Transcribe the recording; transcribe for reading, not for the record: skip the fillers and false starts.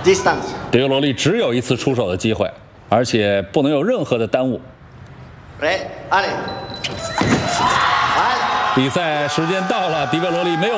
distance。 迪维罗利只有一次出手的机会，而且不能有任何的耽误。 Ready, allez. 比赛时间到了，迪维罗利没有。